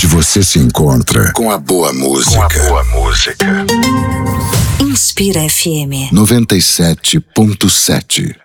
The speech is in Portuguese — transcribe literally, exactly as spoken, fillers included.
onde você se encontra com a boa música. Com a boa música. Inspira F M noventa e sete ponto sete.